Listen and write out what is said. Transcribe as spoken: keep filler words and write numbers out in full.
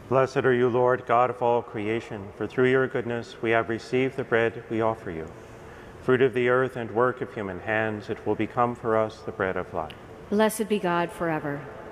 Blessed are you, Lord, God of all creation, for through your goodness we have received the bread we offer you. Fruit of the earth and work of human hands, it will become for us the bread of life. Blessed be God forever.